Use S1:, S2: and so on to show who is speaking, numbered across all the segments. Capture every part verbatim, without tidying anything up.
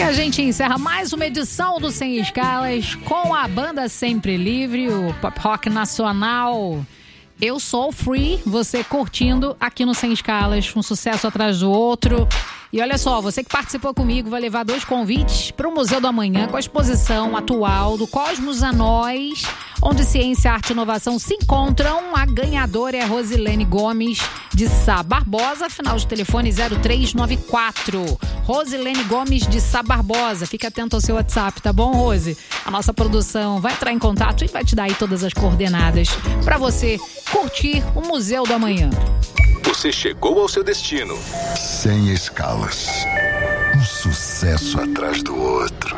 S1: E a gente encerra mais uma edição do Sem Escalas com a banda Sempre Livre, o pop rock nacional. Eu sou o Free, você curtindo aqui no Sem Escalas, um sucesso atrás do outro. E olha só, você que participou comigo vai levar dois convites para o Museu do Amanhã com a exposição atual do Cosmos a Nós, onde ciência, arte e inovação se encontram. A ganhadora é a Rosilene Gomes de Sá Barbosa, final de telefone zero três nove quatro. Rosilene Gomes de Sá Barbosa, fique atento ao seu WhatsApp, tá bom, Rose? A nossa produção vai entrar em contato e vai te dar aí todas as coordenadas para você curtir o Museu do Amanhã.
S2: Você chegou ao seu destino.
S3: Sem escalas. Um sucesso atrás do outro.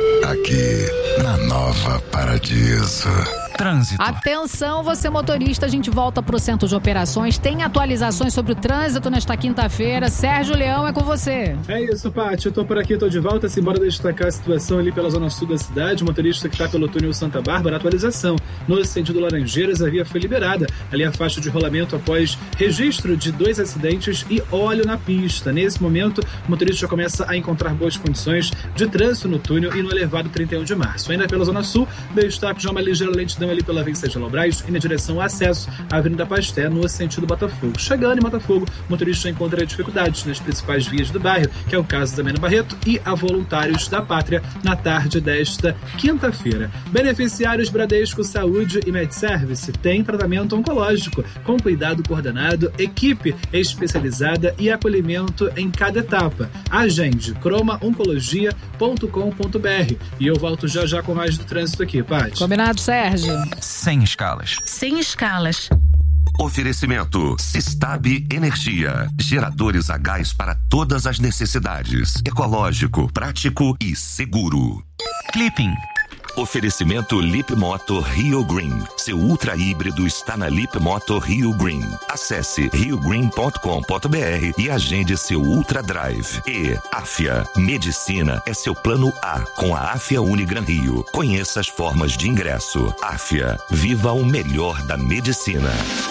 S3: Aqui, na Nova Paradiso.
S4: Trânsito.
S1: Atenção, você motorista, a gente volta pro centro de operações. Tem atualizações sobre o trânsito nesta quinta-feira. Sérgio Leão, é com você.
S5: É isso, Paty. Eu tô por aqui, tô de volta. Simbora destacar a situação ali pela zona sul da cidade. O motorista que tá pelo túnel Santa Bárbara, atualização. No sentido Laranjeiras, a via foi liberada. Ali a faixa de rolamento após registro de dois acidentes e óleo na pista. Nesse momento, o motorista já começa a encontrar boas condições de trânsito no túnel e no elevado trinta e um de março. Ainda pela zona sul, destaque já uma ligeira lentidão ali pela Avenida Sérgio Lobrais e na direção acesso à Avenida Pasté, no sentido Botafogo. Chegando em Botafogo, o motorista encontra dificuldades nas principais vias do bairro, que é o caso da Mena Barreto e a Voluntários da Pátria, na tarde desta quinta-feira. Beneficiários Bradesco Saúde e MedService têm tratamento oncológico, com cuidado coordenado, equipe especializada e acolhimento em cada etapa. Agende croma oncologia ponto com ponto b r. E eu volto já já com mais do trânsito aqui, Paty.
S1: Combinado, Sérgio?
S4: Sem escalas.
S6: Sem escalas.
S2: Oferecimento Sistab Energia. Geradores a gás para todas as necessidades. Ecológico, prático e seguro.
S4: Clipping.
S2: Oferecimento Lip Moto Rio Green. Seu ultra híbrido está na Lip Moto Rio Green. Acesse rio green ponto com ponto b r e agende seu Ultra Drive. E Afia. Medicina é seu plano A com a Afia Unigran Rio. Conheça as formas de ingresso. Afia. Viva o melhor da medicina.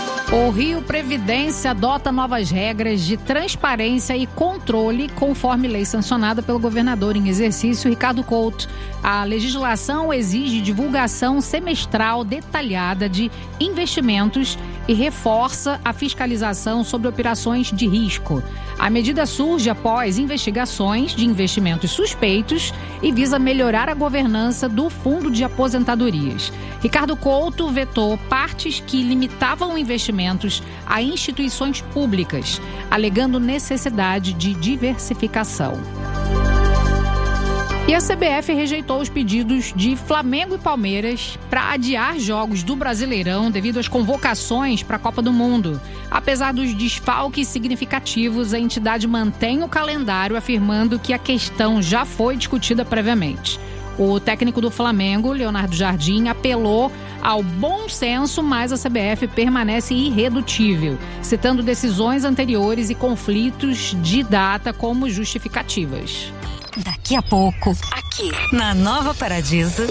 S1: O Rio Previdência adota novas regras de transparência e controle conforme lei sancionada pelo governador em exercício, Ricardo Couto. A legislação exige divulgação semestral detalhada de investimentos e reforça a fiscalização sobre operações de risco. A medida surge após investigações de investimentos suspeitos e visa melhorar a governança do Fundo de Aposentadorias. Ricardo Couto vetou partes que limitavam investimentos a instituições públicas, alegando necessidade de diversificação. E a C B F rejeitou os pedidos de Flamengo e Palmeiras para adiar jogos do Brasileirão devido às convocações para a Copa do Mundo. Apesar dos desfalques significativos, a entidade mantém o calendário, afirmando que a questão já foi discutida previamente. O técnico do Flamengo, Leonardo Jardim, apelou ao bom senso, mas a C B F permanece irredutível, citando decisões anteriores e conflitos de data como justificativas.
S6: Daqui a pouco, aqui na Nova Paradiso.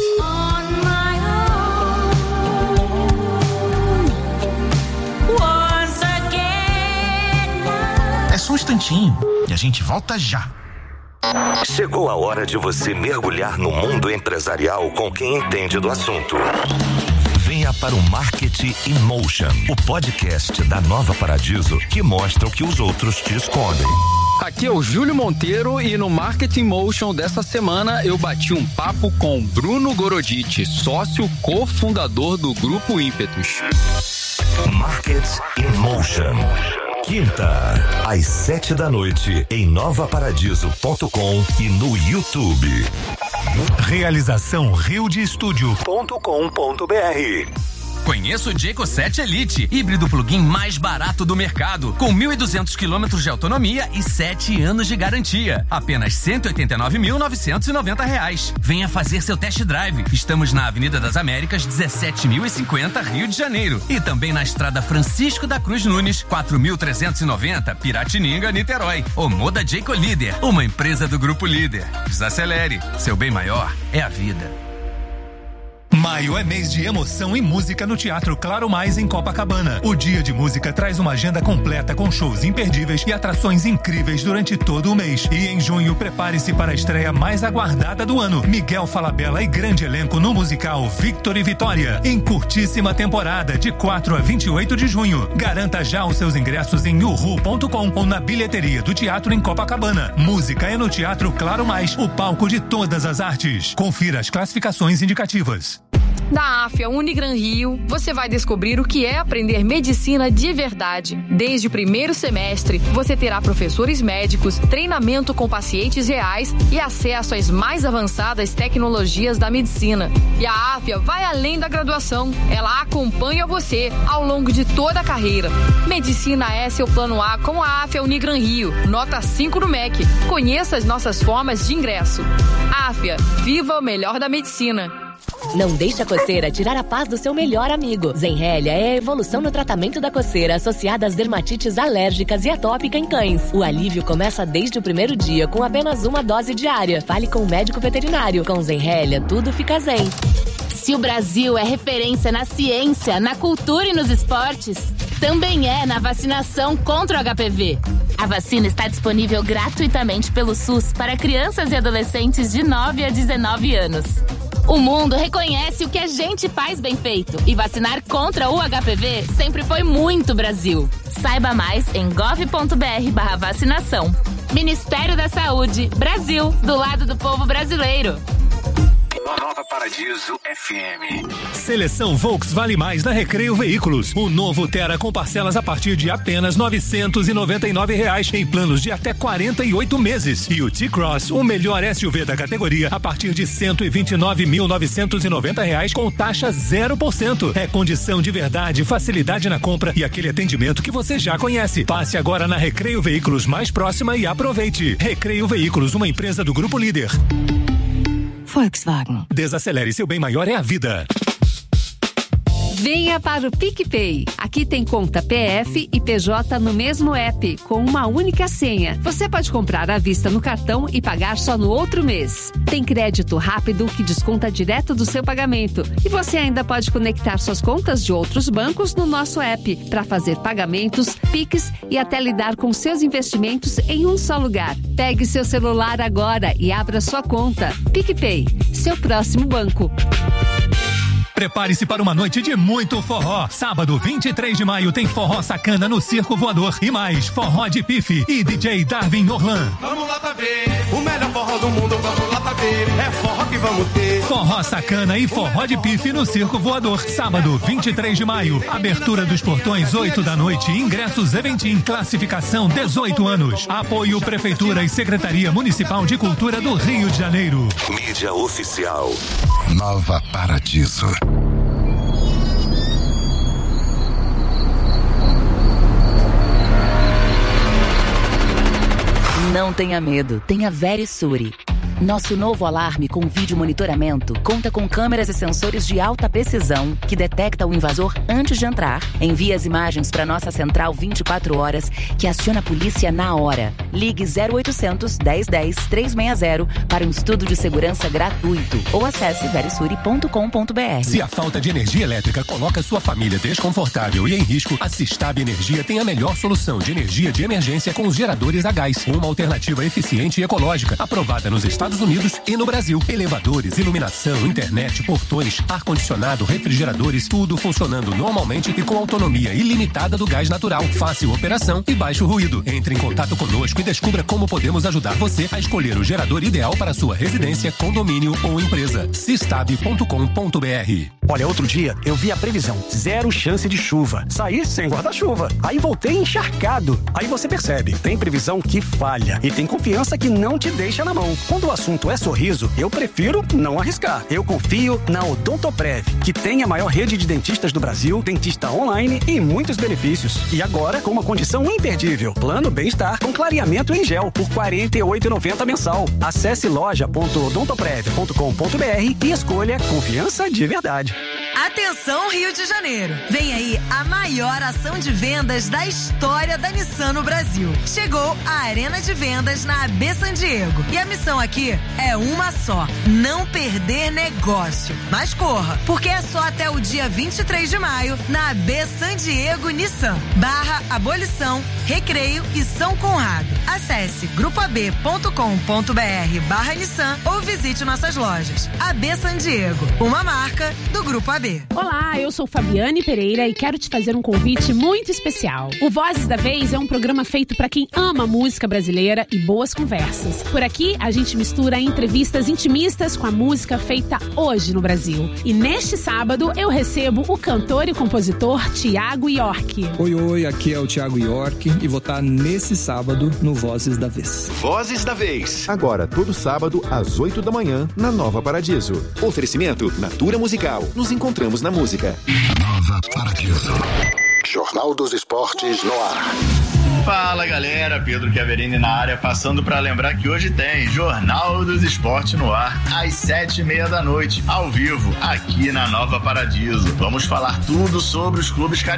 S4: É só um instantinho e a gente volta já.
S2: Chegou a hora de você mergulhar no mundo empresarial com quem entende do assunto. Venha para o Marketing in Motion, o podcast da Nova Paradiso que mostra o que os outros te escondem.
S7: Aqui é o Júlio Monteiro e no Marketing Motion dessa semana eu bati um papo com Bruno Goroditi, sócio cofundador do Grupo Ímpetus.
S2: Market in Motion. Quinta, às sete da noite, em nova paradiso ponto com e no YouTube.
S8: Realização rio de estúdio ponto com ponto b r.
S4: Conheça o Jayco sete Elite, híbrido plug-in mais barato do mercado, com mil e duzentos quilômetros de autonomia e sete anos de garantia. Apenas cento e oitenta e nove mil novecentos e noventa reais. Venha fazer seu test drive. Estamos na Avenida das Américas, dezessete mil e cinquenta, Rio de Janeiro. E também na Estrada Francisco da Cruz Nunes, quatro mil trezentos e noventa, Piratininga, Niterói. O Moda Jayco Líder, uma empresa do Grupo Líder. Desacelere. Seu bem maior é a vida.
S8: Maio é mês de emoção e música no Teatro Claro Mais, em Copacabana. O Dia de Música traz uma agenda completa com shows imperdíveis e atrações incríveis durante todo o mês. E em junho, prepare-se para a estreia mais aguardada do ano. Miguel Falabella e grande elenco no musical Victor e Vitória, em curtíssima temporada, de quatro a vinte e oito de junho. Garanta já os seus ingressos em uhu ponto com ou na bilheteria do teatro em Copacabana. Música é no Teatro Claro Mais, o palco de todas as artes. Confira as classificações indicativas.
S9: Na Afia Unigran Rio, você vai descobrir o que é aprender medicina de verdade. Desde o primeiro semestre, você terá professores médicos, treinamento com pacientes reais e acesso às mais avançadas tecnologias da medicina. E a Afia vai além da graduação. Ela acompanha você ao longo de toda a carreira. Medicina é seu plano A com a Afia Unigran Rio. Nota cinco no M E C. Conheça as nossas formas de ingresso. Afia, viva o melhor da medicina.
S10: Não deixe a coceira tirar a paz do seu melhor amigo. Zenrelia é a evolução no tratamento da coceira associada às dermatites alérgicas e atópica em cães. O alívio começa desde o primeiro dia com apenas uma dose diária. Fale com o médico veterinário. Com Zenrelia, tudo fica zen.
S11: Se o Brasil é referência na ciência, na cultura e nos esportes, também é na vacinação contra o H P V. A vacina está disponível gratuitamente pelo SUS para crianças e adolescentes de nove a dezenove anos. O mundo reconhece o que a gente faz bem feito e vacinar contra o H P V sempre foi muito Brasil. Saiba mais em gov ponto br barra vacinação. Ministério da Saúde, Brasil, do lado do povo brasileiro.
S2: Nova Paradiso F M.
S8: Seleção Volks Vale Mais na Recreio Veículos. O novo Tera com parcelas a partir de apenas novecentos e noventa e nove reais em planos de até quarenta e oito meses. E o T-Cross, o melhor S U V da categoria, a partir de cento e vinte e nove mil novecentos e noventa reais com taxa zero por cento. É condição de verdade, facilidade na compra e aquele atendimento que você já conhece. Passe agora na Recreio Veículos mais próxima e aproveite. Recreio Veículos, uma empresa do Grupo Líder.
S6: Volkswagen.
S8: Desacelere, seu bem maior é a vida.
S12: Venha para o PicPay. Aqui tem conta P F e P J no mesmo app, com uma única senha. Você pode comprar à vista no cartão e pagar só no outro mês. Tem crédito rápido que desconta direto do seu pagamento. E você ainda pode conectar suas contas de outros bancos no nosso app para fazer pagamentos, Pix e até lidar com seus investimentos em um só lugar. Pegue seu celular agora e abra sua conta. PicPay, seu próximo banco.
S8: Prepare-se para uma noite de muito forró. Sábado, vinte e três de maio, tem forró sacana no Circo Voador. E mais, forró de pife e D J Darwin Orlan.
S13: Vamos lá pra ver, o melhor forró do mundo, vamos lá pra ver, é forró que vamos ter.
S8: Forró sacana e forró de pife no Circo Voador. Sábado, vinte e três de maio, abertura dos portões, oito da noite, ingressos Eventim, classificação dezoito anos. Apoio Prefeitura e Secretaria Municipal de Cultura do Rio de Janeiro.
S2: Mídia oficial.
S3: Nova Paradiso.
S10: Não tenha medo, tenha Verisure. Nosso novo alarme com vídeo monitoramento conta com câmeras e sensores de alta precisão que detecta o invasor antes de entrar. Envia as imagens para nossa central vinte e quatro horas, que aciona a polícia na hora. Ligue zero oitocentos, dez dez, trezentos e sessenta para um estudo de segurança gratuito ou acesse verisure ponto com ponto br.
S8: Se a falta de energia elétrica coloca sua família desconfortável e em risco, a Sistab Energia tem a melhor solução de energia de emergência com os geradores a gás. Uma alternativa eficiente e ecológica, aprovada nos Estados Unidos e no Brasil. Elevadores, iluminação, internet, portões, ar-condicionado, refrigeradores, tudo funcionando normalmente e com autonomia ilimitada do gás natural. Fácil operação e baixo ruído. Entre em contato conosco e descubra como podemos ajudar você a escolher o gerador ideal para sua residência, condomínio ou empresa. sistab ponto com ponto br.
S14: Olha, outro dia eu vi a previsão, zero chance de chuva. Saí sem guarda-chuva. Aí voltei encharcado. Aí você percebe, tem previsão que falha e tem confiança que não te deixa na mão. Quando o assunto é sorriso, eu prefiro não arriscar. Eu confio na Odontoprev, que tem a maior rede de dentistas do Brasil, dentista online e muitos benefícios. E agora com uma condição imperdível, plano bem-estar com clareamento em gel por quarenta e oito reais e noventa centavos mensal. Acesse loja ponto odontoprev ponto com ponto br e escolha confiança de verdade.
S15: Atenção, Rio de Janeiro! Vem aí a maior ação de vendas da história da Nissan no Brasil. Chegou a Arena de Vendas na A B San Diego. E a missão aqui é uma só: não perder negócio. Mas corra, porque é só até o dia vinte e três de maio na A B San Diego Nissan, barra Abolição, Recreio e São Conrado. Acesse grupo a b ponto com ponto b r barra Nissan ou visite nossas lojas. A B San Diego, uma marca do Grupo A B.
S16: Olá, eu sou Fabiane Pereira e quero te fazer um convite muito especial. O Vozes da Vez é um programa feito para quem ama música brasileira e boas conversas. Por aqui, a gente mistura entrevistas intimistas com a música feita hoje no Brasil. E neste sábado, eu recebo o cantor e compositor Thiago York.
S17: Oi, oi, aqui é o Thiago York e vou estar nesse sábado no Vozes da Vez.
S18: Vozes da Vez. Agora, todo sábado, às oito da manhã, na Nova Paradiso. Oferecimento Natura Musical. Nos encontramos na música.
S3: Nova Paradiso. Jornal dos Esportes no ar.
S19: Fala galera, Pedro Chiaverini na área, passando para lembrar que hoje tem Jornal dos Esportes no ar, às sete e meia da noite, ao vivo, aqui na Nova Paradiso. Vamos falar tudo sobre os clubes cariocas.